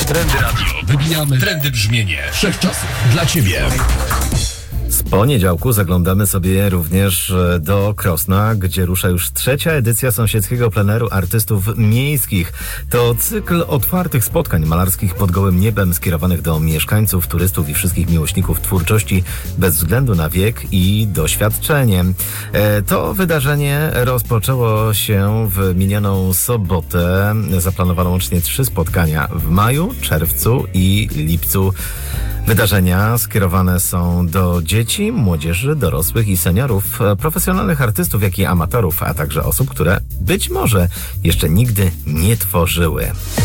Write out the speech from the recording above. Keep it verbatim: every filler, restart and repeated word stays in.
Trendy Radio. Wybijamy trendy brzmienie wszechczasów dla Ciebie. Z poniedziałku zaglądamy sobie również do Krosna, gdzie rusza już trzecia edycja sąsiedzkiego pleneru artystów miejskich. To cykl otwartych spotkań malarskich pod gołym niebem skierowanych do mieszkańców, turystów i wszystkich miłośników twórczości bez względu na wiek i doświadczenie. To wydarzenie rozpoczęło się w minioną sobotę. Zaplanowano łącznie trzy spotkania w maju, czerwcu i lipcu. Wydarzenia skierowane są do dzieci, młodzieży, dorosłych i seniorów, profesjonalnych artystów, jak i amatorów, a także osób, które być może jeszcze nigdy nie tworzyły.